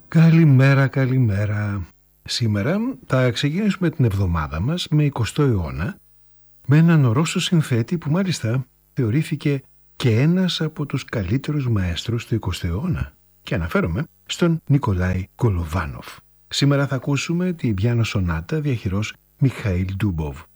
Καλημέρα, καλημέρα. Σήμερα θα ξεκινήσουμε την εβδομάδα μας με 20ο αιώνα, με έναν Ρώσο συνθέτη που μάλιστα θεωρήθηκε και ένας από τους καλύτερους μαέστρους του 20ου αιώνα. Και αναφέρομαι στον Νικολάη Κολοβάνοφ. Σήμερα θα ακούσουμε την πιάνο σονάτα διαχειρός Μιχαήλ Ντούμποβ.